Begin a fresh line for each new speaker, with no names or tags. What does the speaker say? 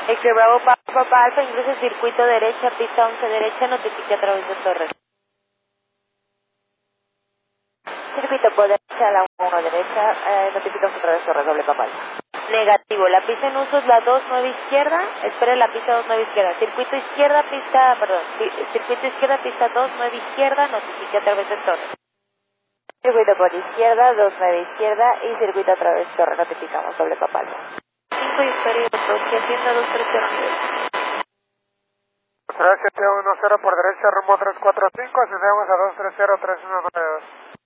X Bravo Papa Alfa, ingresa circuito derecha, pista 11 derecha, notifique a través de torres. Circuito por derecha, a la 1 derecha, notificamos a través de torres, doble Papa Alfa. Negativo, la pista en uso es la 29 izquierda, espere la pista 29 izquierda, circuito izquierda, pista, perdón, circuito izquierda, pista 29 izquierda, notifique a través de torres. Circuito por izquierda, 29 izquierda y circuito a través de torre, notificamos, doble Papa Alfa. 5 y espere, que atienda 230.
3710 por derecha, rumbo 345, ascendemos a 230-319.